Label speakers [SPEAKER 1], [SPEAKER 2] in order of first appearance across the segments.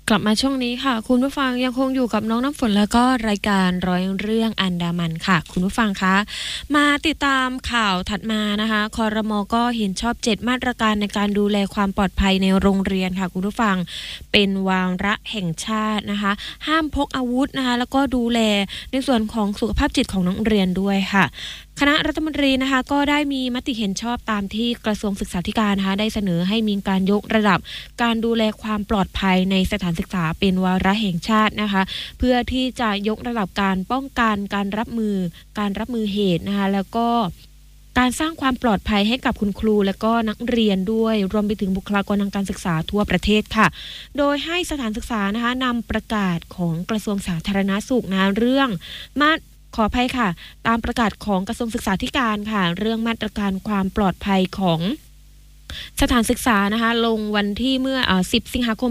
[SPEAKER 1] กลับมาช่วงนี้ค่ะคุณผู้ฟังยังคงอยู่กับน้องน้ำฝนแล้วก็รายการร้อยเรื่องอันดามันค่ะคุณผู้ฟังคะมาติดตามข่าวถัดมานะคะครม.ก็เห็นชอบ7มาตรการในการดูแลความปลอดภัยในโรงเรียนค่ะคุณผู้ฟังเป็นวาระแห่งชาตินะคะห้ามพกอาวุธนะคะแล้วก็ดูแลในส่วนของสุขภาพจิตของนักเรียนด้วยค่ะคณะรัฐมนตรีนะคะก็ได้มีมติเห็นชอบตามที่กระทรวงศึกษาธิการนะคะได้เสนอให้มีการยกระดับการดูแลความปลอดภัยในสถานศึกษาเป็นวาระแห่งชาตินะคะเพื่อที่จะยกระดับการป้องกันการรับมือเหตุนะคะแล้วก็การสร้างความปลอดภัยให้กับคุณครูและก็นักเรียนด้วยรวมไปถึงบุคลากรทางการศึกษาทั่วประเทศค่ะโดยให้สถานศึกษานะคะนำประกาศของกระทรวงสาธารณสุขนะเรื่องขออภัยค่ะตามประกาศของกระทรวงศึกษาธิการค่ะเรื่องมาตรการความปลอดภัยของสถานศึกษานะคะลงวันที่เมื่อ10 สิงหาคม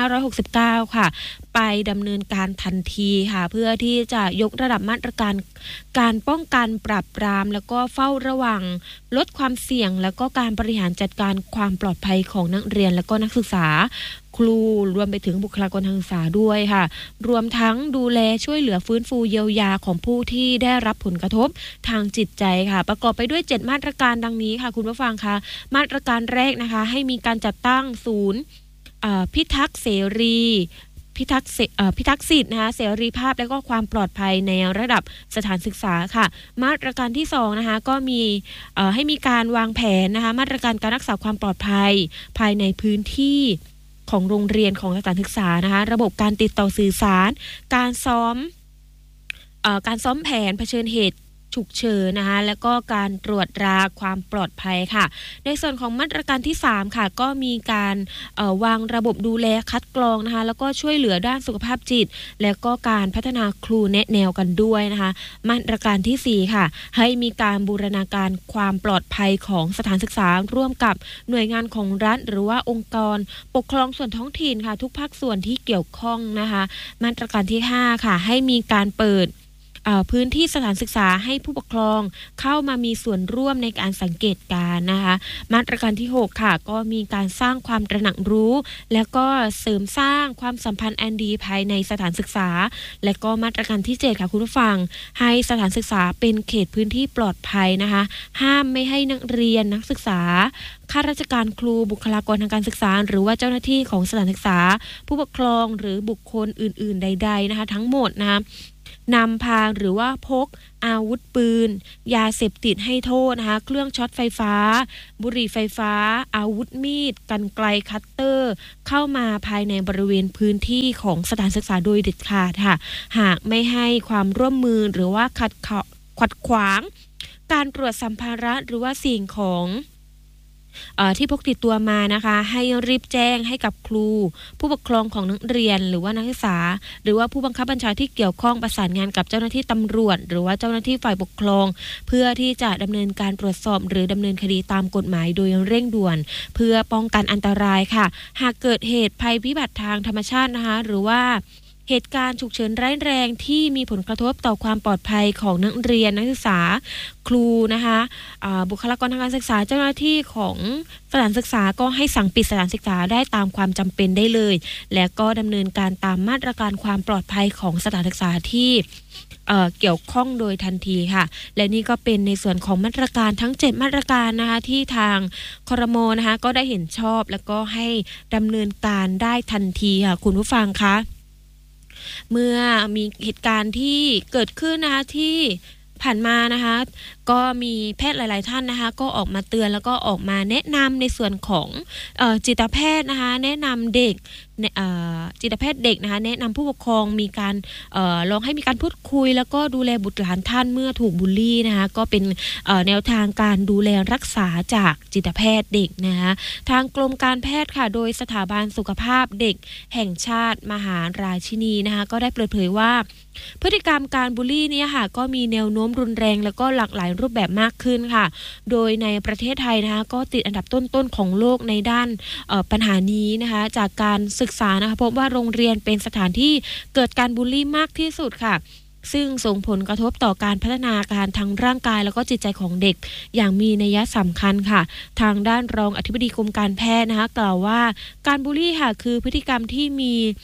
[SPEAKER 1] 2569 ค่ะไปดำเนินการทันทีค่ะเพื่อที่จะยกระดับมาตรการการป้องกันปราบปรามแล้วก็เฝ้าระวังลดความเสี่ยงแล้วก็การบริหารจัดการความปลอดภัยของนักเรียนและก็นักศึกษาครูรวมไปถึงบุคลากรทางศึกษาด้วยค่ะรวมทั้งดูแลช่วยเหลือฟื้นฟูเยียวยาของผู้ที่ได้รับผลกระทบทางจิตใจค่ะประกอบไปด้วย7มาตรการดังนี้ค่ะคุณผู้ฟังคะมาตรการแรกนะคะให้มีการจัดตั้งศูนย์พิทักษ์เสรีพิทักษ์สิทธิ์นะคะเสรีภาพและก็ความปลอดภัยในระดับสถานศึกษาค่ะมาตรการที่2นะคะก็มีให้มีการวางแผนนะคะมาตรการการรักษาความปลอดภัยภายในพื้นที่ของโรงเรียนของสถานศึกษานะคะระบบการติดต่อสื่อสารการซ้อมแผนเผชิญเหตุฉุกเฉินนะคะแล้วก็การตรวจตราความปลอดภัยค่ะในส่วนของมาตรการที่3ค่ะก็มีการวางระบบดูแลคัดกรองนะคะแล้วก็ช่วยเหลือด้านสุขภาพจิตแล้วก็การพัฒนาครูแนะแนวกันด้วยนะคะมาตรการที่4ค่ะให้มีการบูรณาการความปลอดภัยของสถานศึกษาร่วมกับหน่วยงานของรัฐหรือว่าองค์กรปกครองส่วนท้องถิ่นค่ะทุกภาคส่วนที่เกี่ยวข้องนะคะมาตรการที่5ค่ะให้มีการเปิดพื้นที่สถานศึกษาให้ผู้ปกครองเข้ามามีส่วนร่วมในการสังเกตการณ์นะคะมาตรการที่6ค่ะก็มีการสร้างความตระหนักรู้และก็เสริมสร้างความสัมพันธ์อันดีภายในสถานศึกษาและก็มาตรการที่7ค่ะคุณผู้ฟังให้สถานศึกษาเป็นเขตพื้นที่ปลอดภัยนะคะห้ามไม่ให้นักเรียนนักศึกษาข้าราชการครูบุคลากรทางการศึกษาหรือว่าเจ้าหน้าที่ของสถานศึกษาผู้ปกครองหรือบุคคลอื่นๆใดๆนะคะทั้งหมดนะคะนำพาหรือว่าพกอาวุธปืนยาเสพติดให้โทษนะคะเครื่องช็อตไฟฟ้าบุหรี่ไฟฟ้าอาวุธมีดกรรไกรคัตเตอร์เข้ามาภายในบริเวณพื้นที่ของสถานศึกษาโดยเด็ดขาดค่ะหากไม่ให้ความร่วมมือหรือว่าขัดขวางการตรวจสัมภาระหรือว่าสิ่งของที่พกติดตัวมานะคะให้รีบแจ้งให้กับครูผู้ปกครองของนักเรียนหรือว่านักศึกษาหรือว่าผู้บังคับบัญชาที่เกี่ยวข้องประสานงานกับเจ้าหน้าที่ตำรวจหรือว่าเจ้าหน้าที่ฝ่ายปกครองเพื่อที่จะดำเนินการตรวจสอบหรือดำเนินคดีตามกฎหมายโดยเร่งด่วนเพื่อป้องกันอันตรายค่ะหากเกิดเหตุภัยพิบัติทางธรรมชาตินะคะหรือว่าเหตุการณ์ฉุกเฉินร้ายแรงที่มีผลกระทบต่อความปลอดภัยของนักเรียนนักศึกษาครูนะคะบุคลากรทางการศึกษาเจ้าหน้าที่ของสถานศึกษาก็ให้สั่งปิดสถานศึกษาได้ตามความจำเป็นได้เลยและก็ดำเนินการตามมาตรการความปลอดภัยของสถานศึกษาที่เกี่ยวข้องโดยทันทีค่ะและนี่ก็เป็นในส่วนของมาตรการทั้ง7มาตรการนะคะที่ทางครม.นะคะก็ได้เห็นชอบแล้วก็ให้ดำเนินการได้ทันทีค่ะคุณผู้ฟังคะเมื่อมีเหตุการณ์ที่เกิดขึ้นนะคะที่ผ่านมานะคะก็มีแพทย์หลายๆท่านนะคะก็ออกมาเตือนแล้วก็ออกมาแนะนำในส่วนของจิตแพทย์นะคะแนะนำเด็กจิตแพทย์เด็กนะคะแนะนำผู้ปกครองมีการลองให้มีการพูดคุยแล้วก็ดูแลบุตรหลานท่านเมื่อถูกบูลลี่นะคะก็เป็นแนวทางการดูแลรักษาจากจิตแพทย์เด็กนะคะทางกรมการแพทย์ค่ะโดยสถาบันสุขภาพเด็กแห่งชาติมหาราชินีนะคะก็ได้เปิดเผยว่าพฤติกรรมการบูลลี่เนี่ยค่ะก็มีแนวโน้มรุนแรงแล้วก็หลากหลายรูปแบบมากขึ้นค่ะโดยในประเทศไทยนะคะก็ติดอันดับต้นๆของโลกในด้านปัญหานี้นะคะจากการศึกษานะคะพบว่าโรงเรียนเป็นสถานที่เกิดการบูลลี่มากที่สุดค่ะซึ่งส่งผลกระทบต่อการพัฒนาการทางร่างกายแล้วก็จิตใจของเด็กอย่างมีนัยสำคัญค่ะทางด้านรองอธิบดีกรมการแพทย์นะคะกล่าวว่าการบูลลี่ค่ะคือพฤติกรรมที่มี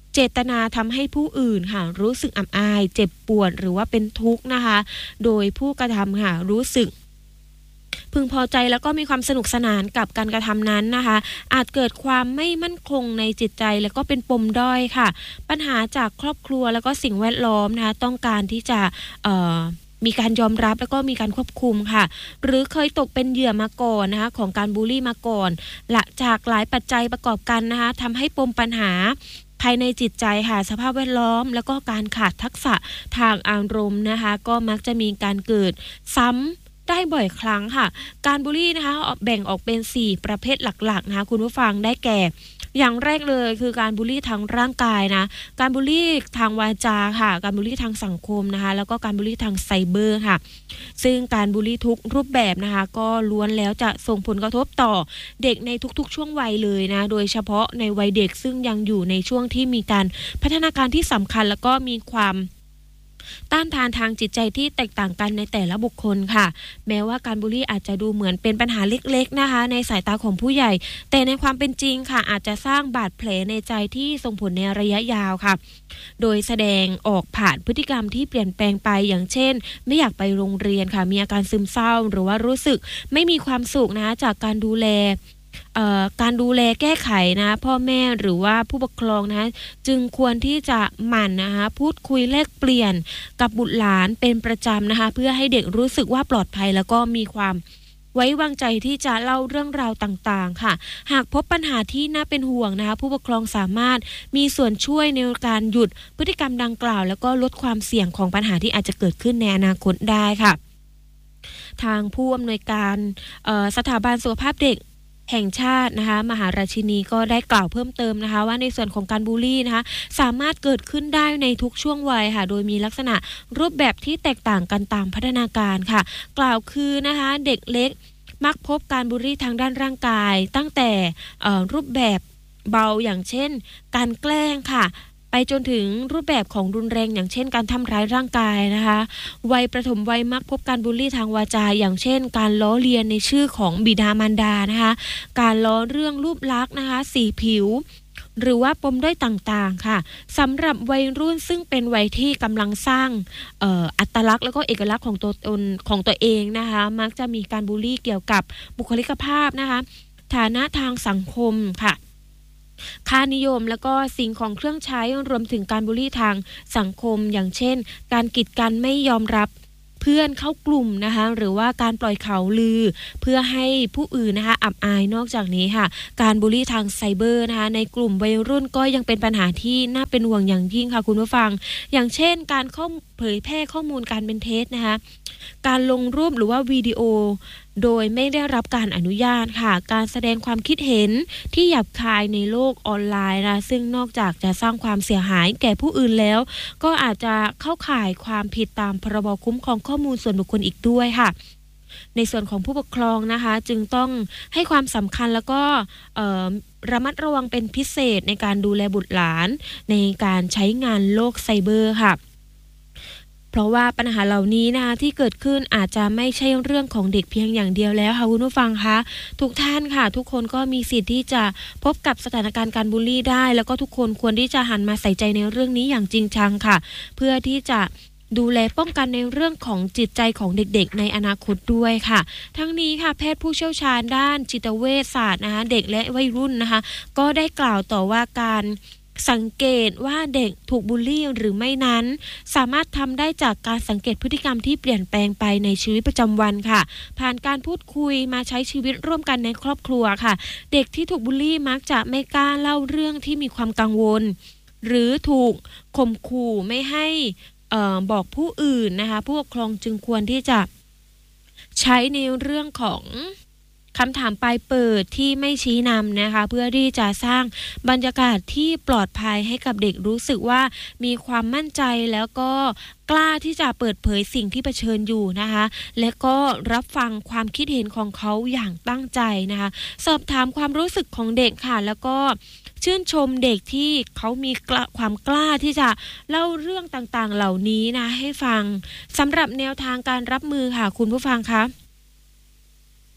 [SPEAKER 1] เจตนาทำให้ผู้อื่นค่ะรู้สึกอับอายเจ็บปวดหรือว่าเป็นทุกข์นะคะโดยผู้กระทำค่ะรู้สึกพึงพอใจแล้วก็มีความสนุกสนานกับการกระทำนั้นนะคะอาจเกิดความไม่มั่นคงในจิตใจแล้วก็เป็นปมด้อยค่ะปัญหาจากครอบครัวแล้วก็สิ่งแวดล้อมนะคะต้องการที่จะมีการยอมรับแล้วก็มีการควบคุมค่ะหรือเคยตกเป็นเหยื่อมาก่อนนะคะของการบูลลี่มาก่อนละจากหลายปัจจัยประกอบกันนะคะทำให้ปมปัญหาภายในจิตใจค่ะสภาพแวดล้อมแล้วก็การขาดทักษะทางอารมณ์นะคะก็มักจะมีการเกิดซ้ำได้บ่อยครั้งค่ะการบูลลี่นะคะแบ่งออกเป็น4ประเภทหลักๆนะคะคุณผู้ฟังได้แก่อย่างแรกเลยคือการบูลลี่ทางร่างกายนะการบูลลี่ทางวาจาค่ะการบูลลี่ทางสังคมนะคะแล้วก็การบูลลี่ทางไซเบอร์ค่ะซึ่งการบูลลี่ทุกรูปแบบนะคะก็ล้วนแล้วจะส่งผลกระทบต่อเด็กในทุกๆช่วงวัยเลยนะโดยเฉพาะในวัยเด็กซึ่งยังอยู่ในช่วงที่มีการพัฒนาการที่สำคัญแล้วก็มีความต้านทานทางจิตใจที่แตกต่างกันในแต่ละบุคคลค่ะแม้ว่าการบูลลี่อาจจะดูเหมือนเป็นปัญหาเล็กๆนะคะในสายตาของผู้ใหญ่แต่ในความเป็นจริงค่ะอาจจะสร้างบาดแผลในใจที่ส่งผลในระยะยาวค่ะโดยแสดงออกผ่านพฤติกรรมที่เปลี่ยนแปลงไปอย่างเช่นไม่อยากไปโรงเรียนค่ะมีอาการซึมเศร้าหรือว่ารู้สึกไม่มีความสุขนะจากการดูแลแก้ไขนะพ่อแม่หรือว่าผู้ปกครองนะจึงควรที่จะหมั่นนะคะพูดคุยแลกเปลี่ยนกับบุตรหลานเป็นประจำนะคะเพื่อให้เด็กรู้สึกว่าปลอดภัยแล้วก็มีความไว้วางใจที่จะเล่าเรื่องราวต่างๆค่ะหากพบปัญหาที่น่าเป็นห่วงนะคะผู้ปกครองสามารถมีส่วนช่วยในการหยุดพฤติกรรมดังกล่าวแล้วก็ลดความเสี่ยงของปัญหาที่อาจจะเกิดขึ้นในอนาคตได้ค่ะทางผู้อำนวยการสถาบันสุขภาพเด็กแห่งชาตินะคะมหาราชินีก็ได้กล่าวเพิ่มเติมนะคะว่าในส่วนของการบูลลี่นะคะสามารถเกิดขึ้นได้ในทุกช่วงวัยค่ะโดยมีลักษณะรูปแบบที่แตกต่างกันตามพัฒนาการค่ะกล่าวคือนะคะเด็กเล็กมักพบการบูลลี่ทางด้านร่างกายตั้งแต่รูปแบบเบาอย่างเช่นการแกล้งค่ะไปจนถึงรูปแบบของรุนแรงอย่างเช่นการทำร้ายร่างกายนะคะวัยประถมวัยมักพบการบูลลี่ทางวาจาอย่างเช่นการล้อเลียนในชื่อของบิดามารดานะคะการล้อเรื่องรูปลักษณ์นะคะสีผิวหรือว่าปมด้อยต่างๆค่ะสำหรับวัยรุ่นซึ่งเป็นวัยที่กำลังสร้างอัตลักษณ์แล้วก็เอกลักษณ์ของตัวตนของตัวเองนะคะมักจะมีการบูลลี่เกี่ยวกับบุคลิกภาพนะคะฐานะทางสังคมค่ะค่านิยมแล้วก็สิ่งของเครื่องใช้รวมถึงการบูลลี่ทางสังคมอย่างเช่นการกีดกันไม่ยอมรับเพื่อนเข้ากลุ่มนะคะหรือว่าการปล่อยข่าวลือเพื่อให้ผู้อื่นนะคะอับอายนอกจากนี้ค่ะการบูลลี่ทางไซเบอร์นะคะในกลุ่มวัยรุ่นก็ยังเป็นปัญหาที่น่าเป็นห่วงอย่างยิ่งค่ะคุณผู้ฟังอย่างเช่นการเผยแพร่ข้อมูลการเป็นเท็จนะคะการลงรูปหรือว่าวิดีโอโดยไม่ได้รับการอนุญาตค่ะการแสดงความคิดเห็นที่หยาบคายในโลกออนไลน์นะซึ่งนอกจากจะสร้างความเสียหายแก่ผู้อื่นแล้วก็อาจจะเข้าข่ายความผิดตามพรบคุ้มครองข้อมูลส่วนบุคคลอีกด้วยค่ะในส่วนของผู้ปกครองนะคะจึงต้องให้ความสำคัญแล้วก็ระมัดระวังเป็นพิเศษในการดูแลบุตรหลานในการใช้งานโลกไซเบอร์ค่ะเพราะว่าปัญหาเหล่านี้นะคะที่เกิดขึ้นอาจจะไม่ใช่เรื่องของเด็กเพียงอย่างเดียวแล้วค่ะคุณผู้ฟังคะทุกท่านค่ะทุกคนก็มีสิทธิ์ที่จะพบกับสถานการณ์การบูลลี่ได้แล้วก็ทุกคนควรที่จะหันมาใส่ใจในเรื่องนี้อย่างจริงจังค่ะเพื่อที่จะดูแลป้องกันในเรื่องของจิตใจของเด็กๆในอนาคตด้วยค่ะทั้งนี้ค่ะแพทย์ผู้เชี่ยวชาญด้านจิตเวชศาสตร์นะคะเด็กและวัยรุ่นนะคะก็ได้กล่าวต่อว่าการสังเกตว่าเด็กถูกบูลลี่หรือไม่นั้นสามารถทำได้จากการสังเกตพฤติกรรมที่เปลี่ยนแปลงไปในชีวิตประจำวันค่ะผ่านการพูดคุยมาใช้ชีวิตร่วมกันในครอบครัวค่ะเด็กที่ถูกบูลลี่มักจะไม่กล้าเล่าเรื่องที่มีความกังวลหรือถูกข่มขู่ไม่ให้บอกผู้อื่นนะคะผู้ปกครองจึงควรที่จะใช้ในเรื่องของคำถามปลายเปิดที่ไม่ชี้นำนะคะเพื่อที่จะสร้างบรรยากาศที่ปลอดภัยให้กับเด็กรู้สึกว่ามีความมั่นใจแล้วก็กล้าที่จะเปิดเผยสิ่งที่เผชิญอยู่นะคะและก็รับฟังความคิดเห็นของเขาอย่างตั้งใจนะคะสอบถามความรู้สึกของเด็กค่ะแล้วก็ชื่นชมเด็กที่เขามีความกล้าที่จะเล่าเรื่องต่างๆเหล่านี้นะให้ฟังสำหรับแนวทางการรับมือค่ะคุณผู้ฟังคะ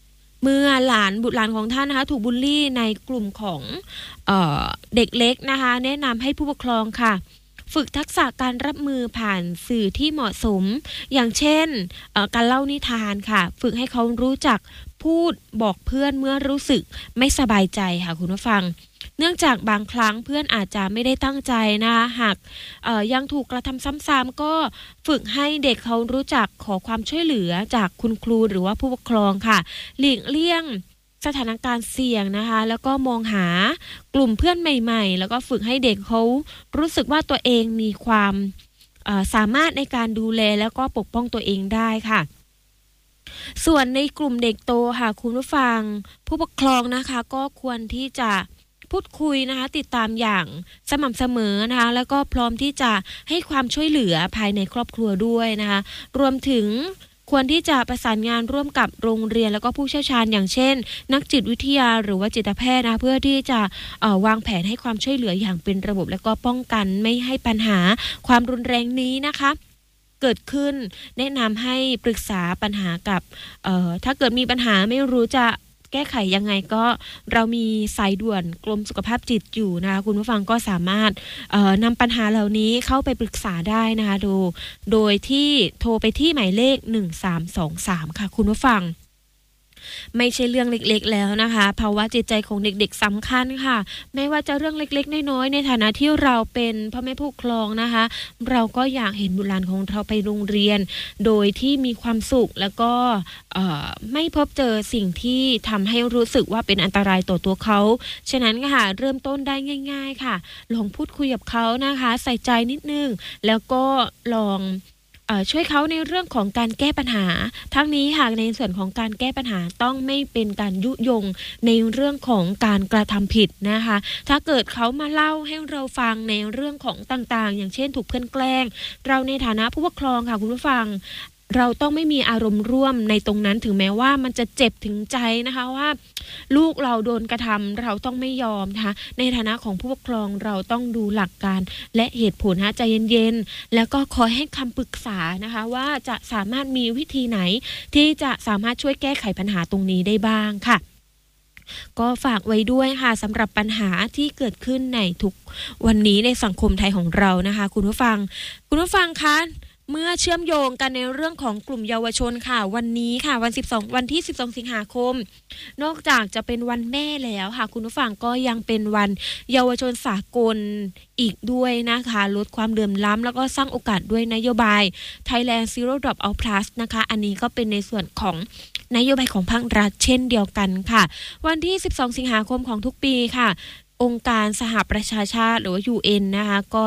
[SPEAKER 1] เมื่อบุตรหลานของท่านนะคะถูกบูลลี่ในกลุ่มของเด็กเล็กนะคะแนะนำให้ผู้ปกครองค่ะฝึกทักษะการรับมือผ่านสื่อที่เหมาะสมอย่างเช่นการเล่านิทานค่ะฝึกให้เขารู้จักพูดบอกเพื่อนเมื่อรู้สึกไม่สบายใจค่ะคุณผู้ฟังเนื่องจากบางครั้งเพื่อนอาจจะไม่ได้ตั้งใจนะคะหากยังถูกกระทำซ้ำๆก็ฝึกให้เด็กเขารู้จักขอความช่วยเหลือจากคุณครูหรือว่าผู้ปกครองค่ะหลีกเลี่ยงสถานการณ์เสี่ยงนะคะแล้วก็มองหากลุ่มเพื่อนใหม่ๆแล้วก็ฝึกให้เด็กเขารู้สึกว่าตัวเองมีความสามารถในการดูแลแล้วก็ปกป้องตัวเองได้ค่ะส่วนในกลุ่มเด็กโตค่ะคุณผู้ฟังผู้ปกครองนะคะก็ควรที่จะพูดคุยนะคะติดตามอย่างสม่ำเสมอนะคะแล้วก็พร้อมที่จะให้ความช่วยเหลือภายในครอบครัวด้วยนะคะรวมถึงควรที่จะประสานงานร่วมกับโรงเรียนแล้วก็ผู้เชี่ยวชาญอย่างเช่นนักจิตวิทยาหรือว่าจิตแพทย์นะเพื่อที่จะวางแผนให้ความช่วยเหลืออย่างเป็นระบบแล้วก็ป้องกันไม่ให้ปัญหาความรุนแรงนี้นะคะเกิดขึ้นแนะนำให้ปรึกษาปัญหากับถ้าเกิดมีปัญหาไม่รู้จะแก้ไขยังไงก็เรามีสายด่วนกรมสุขภาพจิตอยู่นะคะคุณผู้ฟังก็สามารถนำปัญหาเหล่านี้เข้าไปปรึกษาได้นะคะโดยที่โทรไปที่หมายเลข1323ค่ะคุณผู้ฟังไม่ใช่เรื่องเล็กๆแล้วนะคะภาวะจิตใจของเด็กๆสำคัญค่ะไม่ว่าจะเรื่องเล็กๆน้อยๆในฐานะที่เราเป็นพ่อแม่ผู้ปกครองนะคะเราก็อยากเห็นบุตรหลานของเราไปโรงเรียนโดยที่มีความสุขแล้วก็ไม่พบเจอสิ่งที่ทำให้รู้สึกว่าเป็นอันตรายต่อตัวเขาฉะนั้นค่ะเริ่มต้นได้ง่ายๆค่ะลองพูดคุยกับเขานะคะใส่ใจนิดนึงแล้วก็ลองช่วยเขาในเรื่องของการแก้ปัญหาทั้งนี้หากในส่วนของการแก้ปัญหาต้องไม่เป็นการยุยงในเรื่องของการกระทำผิดนะคะถ้าเกิดเขามาเล่าให้เราฟังในเรื่องของต่างๆอย่างเช่นถูกเพื่อนแกล้งเราในฐานะผู้ปกครองค่ะคุณผู้ฟังเราต้องไม่มีอารมณ์ร่วมในตรงนั้นถึงแม้ว่ามันจะเจ็บถึงใจนะคะว่าลูกเราโดนกระทำเราต้องไม่ยอมนะคะในฐานะของผู้ปกครองเราต้องดูหลักการและเหตุผลใจเย็นๆแล้วก็คอยให้คำปรึกษานะคะว่าจะสามารถมีวิธีไหนที่จะสามารถช่วยแก้ไขปัญหาตรงนี้ได้บ้างค่ะก็ฝากไว้ด้วยค่ะสำหรับปัญหาที่เกิดขึ้นในทุกวันนี้ในสังคมไทยของเรานะคะคุณผู้ฟังคะเมื่อเชื่อมโยงกันในเรื่องของกลุ่มเยาวชนค่ะวันนี้ค่ะวันที่12สิงหาคมนอกจากจะเป็นวันแม่แล้วค่ะคุณผู้ฟังก็ยังเป็นวันเยาวชนสากลอีกด้วยนะคะลดความเหลื่อมล้ำแล้วก็สร้างโอกาสด้วยนโยบาย Thailand Zero Dropout Plus นะคะอันนี้ก็เป็นในส่วนของนโยบายของภาครัฐเช่นเดียวกันค่ะวันที่12สิงหาคมของทุกปีค่ะองค์การสหประชาชาติหรือว่า UN นะคะก็